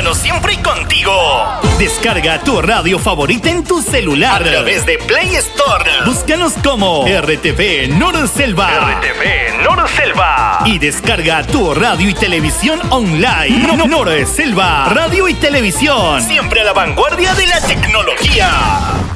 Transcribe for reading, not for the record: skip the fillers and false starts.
Escúchanos siempre contigo. Descarga tu radio favorita en tu celular a través de Play Store. Búscanos como RTV Norselva. RTV Norselva. Y descarga tu radio y televisión online. Norselva, radio y televisión. Siempre a la vanguardia de la tecnología.